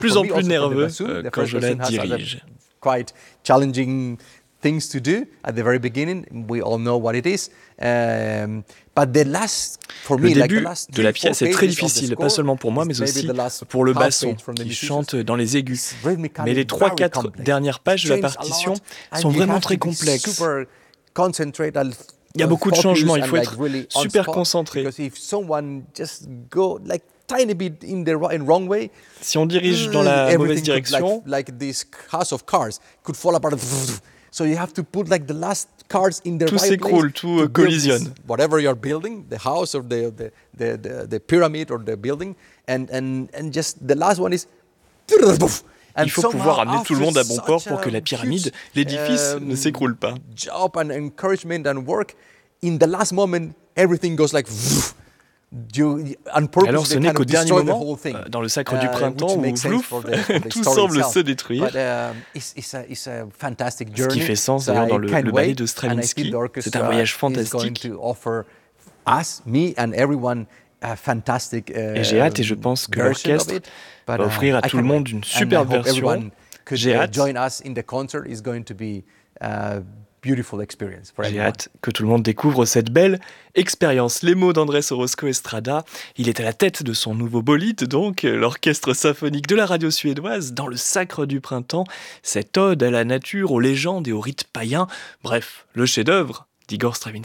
plus en plus nerveux quand je la first person has dirige. Quite challenging things to do at the very beginning. We all know what it is. But the last, for Le me, like the début last de la 3-4 pièce est très pages of the difficile, score pas seulement pour moi, is mais maybe aussi the last pour le half basson page from the qui musicians. chante dans les aigus. It's rhythmically Mais les very 3-4 complex. dernières pages de la Changes a partition lot, and sont you vraiment have très to be complexes. super concentrated, Il y a beaucoup de focus changements, il and faut like être really on super spot, concentré. because if someone just go like tiny bit in wrong way, Si on dirige dans la mauvaise everything could, direction, like this house of cards could fall apart. So you have to put like the last cards in the tout right s'écroule, place tout to build collisionne. this, whatever you're building, the house or the pyramid or the building, and just the last one is. And Il faut pouvoir amener tout le monde à bon port pour que la pyramide, l'édifice, ne s'écroule pas. Job and encouragement and work, in the last moment, everything goes like. Alors ce n'est qu'au dernier moment, dans le sacre du printemps, où vlouf, tout semble se détruire. Ce qui fait sens d'ailleurs dans le ballet de Stravinsky. C'est un voyage fantastique. Et j'ai hâte, et je pense que l'orchestre va offrir à tout le monde une superbe version. J'ai hâte. J'ai hâte que tout le monde découvre cette belle expérience. Les mots d'Andrés Orozco Estrada, il est à la tête de son nouveau bolide, donc l'orchestre symphonique de la radio suédoise, dans le sacre du printemps, cette ode à la nature, aux légendes et aux rites païens, bref, le chef-d'œuvre d'Igor Stravinsky.